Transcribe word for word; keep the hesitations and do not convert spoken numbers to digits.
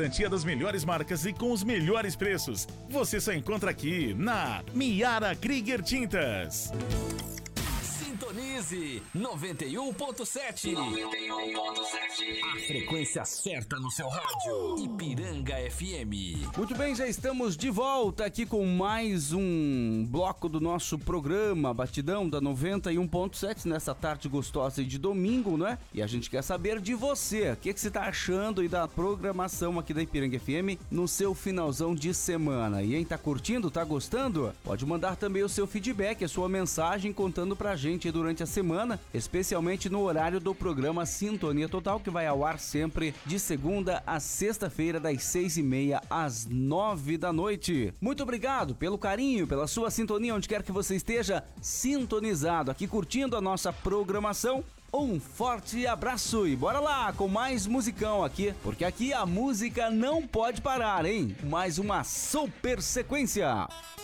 garantia das melhores marcas e com os melhores preços. Você só encontra aqui na Miara Krieger Tintas. Sintonize noventa e um ponto sete. noventa e um ponto sete. A frequência certa no seu rádio. Ipiranga F M. Muito bem, já estamos de volta aqui com mais um bloco do nosso programa Batidão da noventa e um ponto sete nessa tarde gostosa de domingo, né? E a gente quer saber de você. O que, que você tá achando aí da programação aqui da Ipiranga F M no seu finalzão de semana? E aí, tá curtindo? Tá gostando? Pode mandar também o seu feedback, a sua mensagem contando pra gente durante a semana, especialmente no horário do programa Sintonia Total, que vai ao ar sempre de segunda a sexta-feira, das seis e meia às nove da noite. Muito obrigado pelo carinho, pela sua sintonia, onde quer que você esteja sintonizado aqui, curtindo a nossa programação. Um forte abraço e bora lá com mais musicão aqui, porque aqui a música não pode parar, hein? Mais uma super sequência.